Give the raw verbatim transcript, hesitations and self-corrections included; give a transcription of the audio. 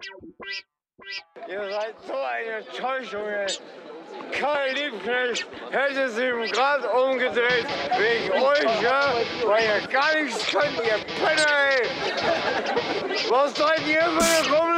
Ihr seid so eine Täuschung, ey. Karl Liebknecht hätte sich im Gras umgedreht wegen euch, ja? Weil ihr gar nichts könnt, ihr Penner, ey. Was seid ihr für eine Kommune?